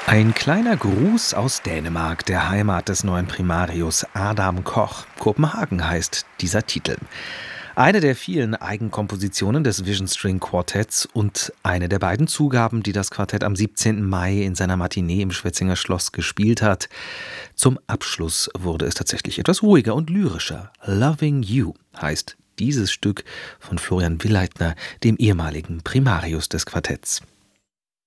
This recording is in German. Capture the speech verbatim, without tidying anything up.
Ein kleiner Gruß aus Dänemark, der Heimat des neuen Primarius Adam Koch. Kopenhagen heißt dieser Titel. Eine der vielen Eigenkompositionen des Vision String Quartetts und eine der beiden Zugaben, die das Quartett am siebzehnten Mai in seiner Matinee im Schwetzinger Schloss gespielt hat. Zum Abschluss wurde es tatsächlich etwas ruhiger und lyrischer. Loving You heißt dieses Stück von Florian Willeitner, dem ehemaligen Primarius des Quartetts.